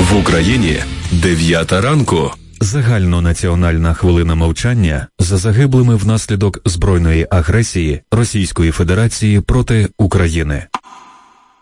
В Україні 9 ранку. Загальнонаціональна хвилина мовчання за загиблими внаслідок збройної агресії Російської Федерації проти України.